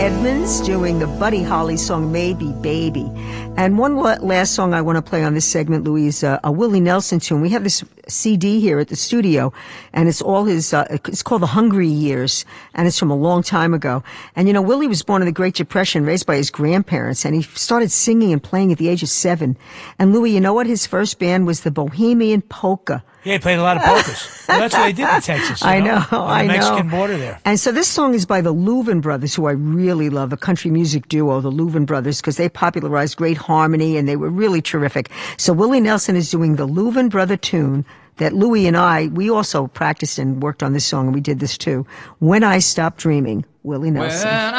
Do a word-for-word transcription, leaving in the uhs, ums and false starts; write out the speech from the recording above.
Edmonds doing the Buddy Holly song, Maybe Baby. And one last song I want to play on this segment, Louis, is uh, a Willie Nelson tune. We have this C D here at the studio, and it's all his, uh, it's called The Hungry Years, and it's from a long time ago. And, you know, Willie was born in the Great Depression, raised by his grandparents, and he started singing and playing at the age of seven. And, Louis, you know what? His first band was the Bohemian Polka. Yeah, he played a lot of polkas. Well, that's what they did in Texas. You I know, know, on I the know. Mexican border there. And so this song is by the Louvin Brothers, who I really love, a country music duo, the Louvin Brothers, because they popularized great harmony and they were really terrific. So Willie Nelson is doing the Louvin Brother tune that Louis and I, we also practiced and worked on this song, and we did this too. When I Stop Dreaming, Willie Nelson. When